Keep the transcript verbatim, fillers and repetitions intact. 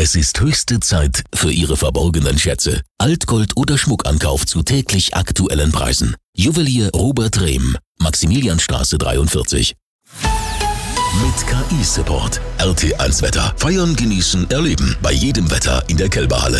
Es ist höchste Zeit für Ihre verborgenen Schätze. Altgold oder Schmuckankauf zu täglich aktuellen Preisen. Juwelier Robert Rehm, Maximilianstraße dreiundvierzig. Mit K I-Support. R T eins Wetter. Feiern, genießen, erleben. Bei jedem Wetter in der Kälberhalle.